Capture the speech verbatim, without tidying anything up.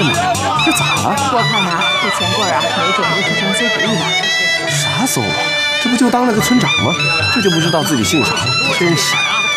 吗？这咋了？ 我看呐，这钱棍啊，没准就是成馊主意了。 啥馊啊？这不就当了个村长吗？这就不知道自己姓啥了，真是。